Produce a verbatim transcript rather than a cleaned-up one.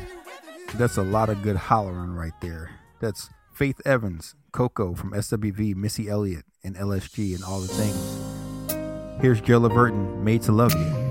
That's a lot of good hollering right there. That's Faith Evans, Coco from S W V, Missy Elliott, and L S G, and all the things. Here's Joe Laverton, Made to Love You.